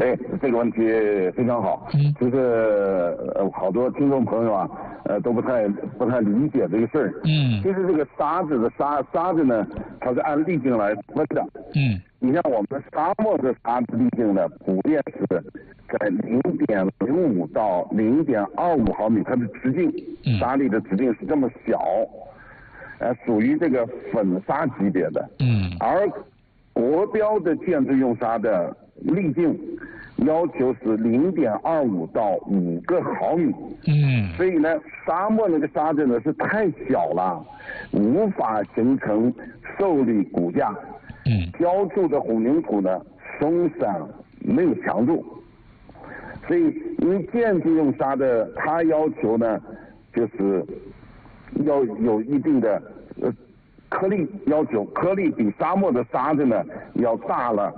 哎，这个问题非常好。就是好多听众朋友啊，都不太理解这个事儿。其实这个沙子的沙子呢，它是按粒径来分的。你像我们沙漠的沙子粒径呢，普遍是在0.05到0.25毫米，它的直径，沙粒的直径是这么小，属于这个粉沙级别的。而国标的建筑用沙的粒径要求是0.25到5个毫米。所以呢，沙漠那个沙子呢是太小了，无法形成受力骨架。浇筑的混凝土呢松散没有强度，所以因为建筑用沙的，它要求呢就是要有一定的颗粒要求，颗粒比沙漠的沙子呢要大了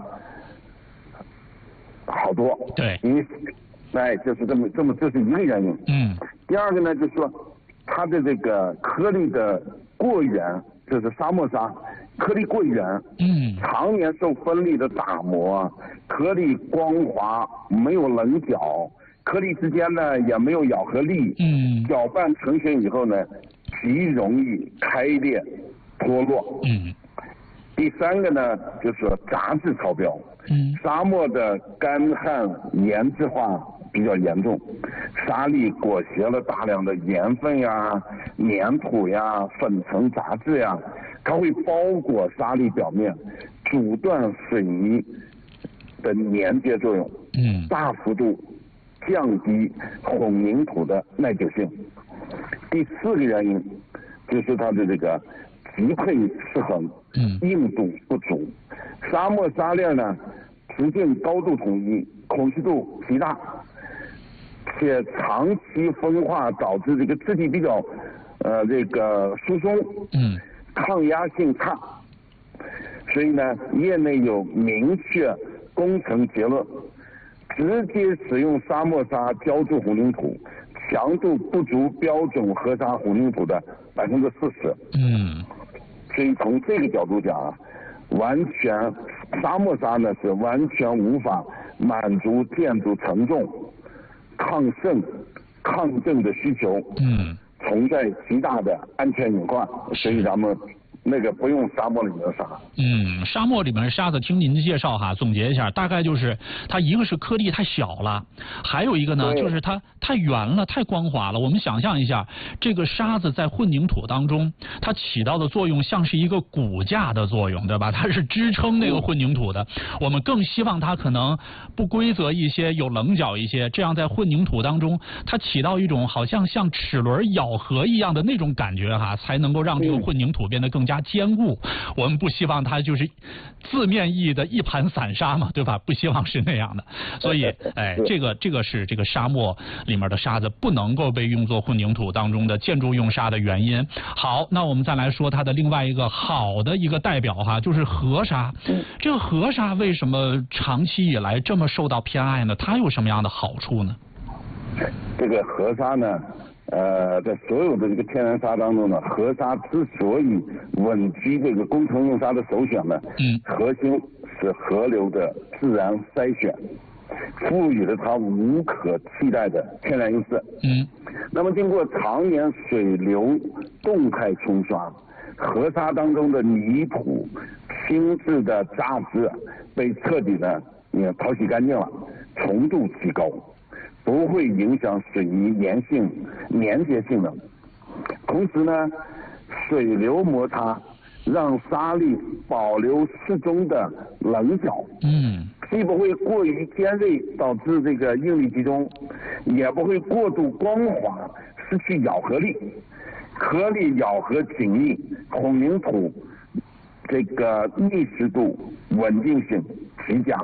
好多。 对， 因为就是这么这是一个原因。第二个呢就是说它的这个颗粒的过圆，就是沙漠沙颗粒过圆，常年受风力的打磨，颗粒光滑，没有棱角，颗粒之间呢也没有咬合力，搅拌成型以后呢，极容易开裂脱落。第三个呢就是杂质超标。沙漠的干旱盐质化比较严重，沙粒裹挟了大量的盐分呀、粘土呀、粉尘杂质呀，它会包裹沙粒表面，阻断水泥的粘接作用，大幅度降低混凝土的耐久性。第四个原因就是它的这个级配失衡，硬度不足。沙漠沙链呢，直径高度统一，孔隙度极大，且长期风化导致这个质地比较这个疏松，抗压性差。所以呢，业内有明确工程结论，直接使用沙漠沙浇筑混凝土，强度不足标准河沙混凝土的40%。所以从这个角度讲啊，沙漠沙呢是完全无法满足建筑承重、抗渗、抗震的需求，存在极大的安全隐患，所以咱们那个不用沙漠里面的沙。 沙漠里面的沙子，听您的介绍哈，总结一下，大概就是它一个是颗粒太小了，还有一个呢就是它太圆了、太光滑了。我们想象一下，这个沙子在混凝土当中，它起到的作用像是一个骨架的作用，对吧？它是支撑那个混凝土的。我们更希望它可能不规则一些，有棱角一些，这样在混凝土当中，它起到一种好像齿轮咬合一样的那种感觉哈，才能够让这个混凝土变得更加坚固。我们不希望它就是字面意义的一盘散沙嘛，对吧？不希望是那样的。所以，这个是这个沙漠里面的沙子不能够被用作混凝土当中的建筑用沙的原因。好，那我们再来说它的另外一个好的一个代表哈，就是河沙。这个河沙为什么长期以来这么受到偏爱呢？它有什么样的好处呢？ 这个河沙呢，在所有的这个天然沙当中呢，河沙之所以稳居这个工程用沙的首选呢，核心是河流的自然筛选，赋予了它无可替代的天然优势。那么经过常年水流动态冲刷，河沙当中的泥土、轻质的杂质被彻底的淘洗干净了，重度提高，不会影响水泥粘结性能。同时呢，水流摩擦让沙粒保留适中的棱角，既不会过于尖锐导致这个应力集中，也不会过度光滑失去咬合力，颗粒咬合紧密，混凝土这个密实度、稳定性极佳。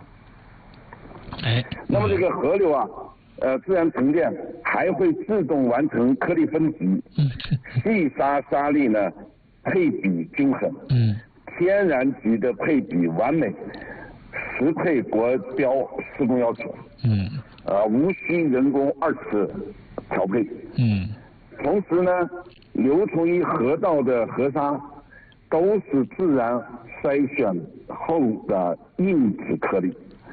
那么这个河流啊，自然沉淀还会自动完成颗粒分级，细沙沙粒呢配比均衡，天然级的配比完美，实配国标施工要求，无需人工2次调配，同时呢，流从于河道的河沙都是自然筛选后的硬质颗粒，